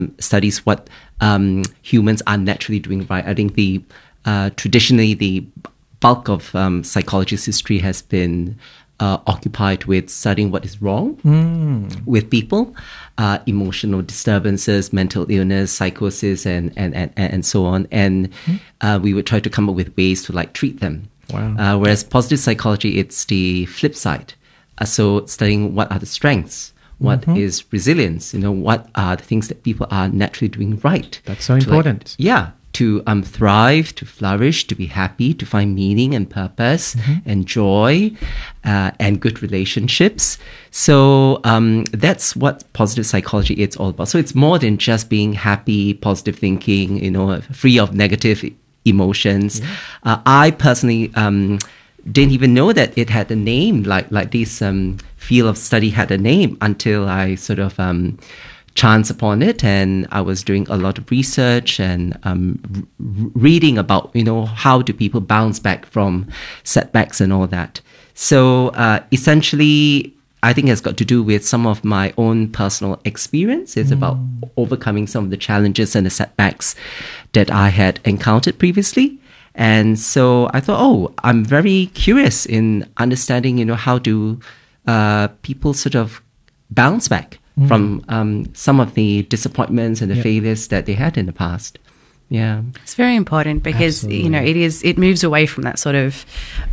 studies what humans are naturally doing right. I think traditionally the bulk of psychologist history has been occupied with studying what is wrong with people, emotional disturbances, mental illness, psychosis, and so on. And we would try to come up with ways to treat them. Wow. Whereas positive psychology, it's the flip side. So studying what are the strengths, what is resilience, what are the things that people are naturally doing right. That's so important. To thrive, to flourish, to be happy, to find meaning and purpose and joy and good relationships. So that's what positive psychology is all about. So it's more than just being happy, positive thinking, free of negative emotions. Yeah. I personally didn't even know that it had a name, like this field of study had a name until I sort of chance upon it, and I was doing a lot of research and reading about how do people bounce back from setbacks and all that. So essentially, I think it's got to do with some of my own personal experience. It's about overcoming some of the challenges and the setbacks that I had encountered previously. And so I thought, I'm very curious in understanding how do people sort of bounce back from some of the disappointments and the failures that they had in the past. Yeah, it's very important because it moves away from that sort of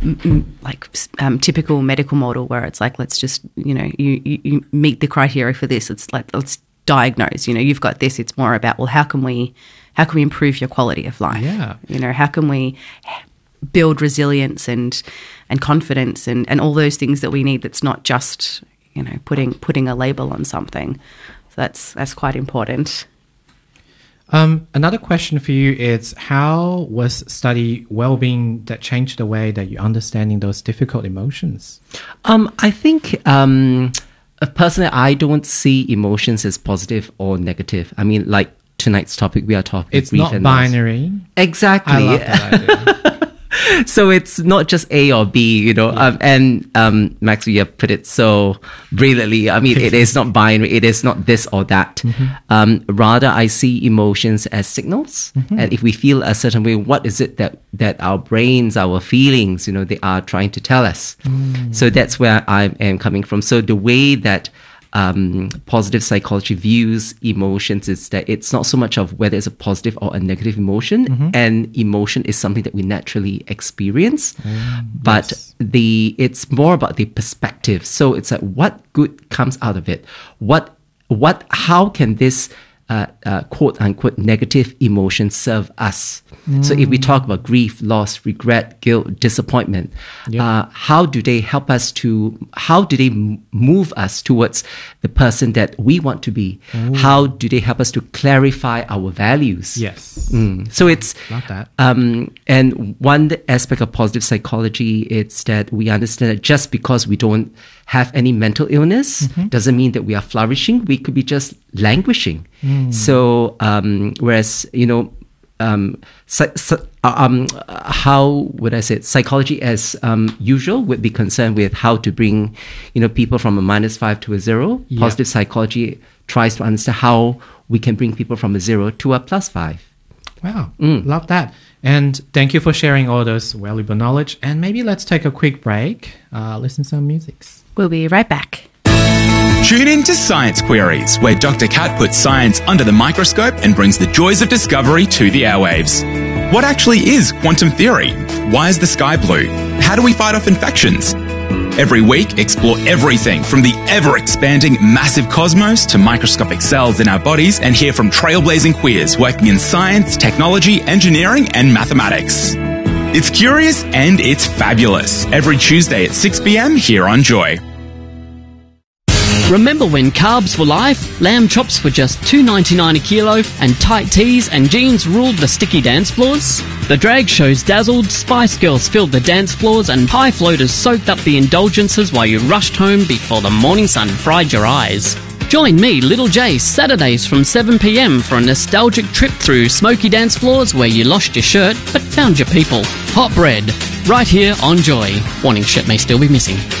typical medical model where it's like, let's just you meet the criteria for this. It's like, let's diagnose. You've got this. It's more about, well, how can we improve your quality of life? Yeah. How can we build resilience and confidence and all those things that we need. That's not just putting a label on something. So that's quite important. Another question for you is, how was study well-being that changed the way that you're understanding those difficult emotions? I think personally, I don't see emotions as positive or negative. I mean, like tonight's topic, we are talking. It's not binary. Exactly. I love that idea. So it's not just A or B, and Max, you have put it so brilliantly. I mean, it is not binary. It is not this or that. Rather, I see emotions as signals. And if we feel a certain way, what is it that our brains, our feelings, they are trying to tell us? So that's where I am coming from. So the way that positive psychology views emotions is that it's not so much of whether it's a positive or a negative emotion, and emotion is something that we naturally experience, but it's more about the perspective. So it's like, what good comes out of it? How can this quote unquote negative emotion serve us? So if we talk about grief, loss, regret, guilt, disappointment, how do they help us how do they move us towards the person that we want to be? How do they help us to clarify our values? Yes. So it's love that. And one aspect of positive psychology is that we understand that just because we don't have any mental illness doesn't mean that we are flourishing. We could be just languishing. So whereas how would I say it? Psychology as usual would be concerned with how to bring people from a -5 to a 0. Positive psychology tries to understand how we can bring people from a 0 to a +5. Wow, love that. And thank you for sharing all those valuable knowledge. And maybe let's take a quick break, listen to some music. We'll be right back. Tune in to Science Queries, where Dr. Kat puts science under the microscope and brings the joys of discovery to the airwaves. What actually is quantum theory? Why is the sky blue? How do we fight off infections? Every week, explore everything from the ever-expanding massive cosmos to microscopic cells in our bodies, and hear from trailblazing queers working in science, technology, engineering, and mathematics. It's curious and it's fabulous. Every Tuesday at 6 p.m. here on Joy. Remember when carbs were life? Lamb chops were just $2.99 a kilo, and tight tees and jeans ruled the sticky dance floors? The drag shows dazzled, Spice Girls filled the dance floors, and high floaters soaked up the indulgences while you rushed home before the morning sun fried your eyes. Join me, Little J, Saturdays from 7 p.m. for a nostalgic trip through smoky dance floors where you lost your shirt but found your people. Hot bread, right here on Joy. Warning, shirt may still be missing.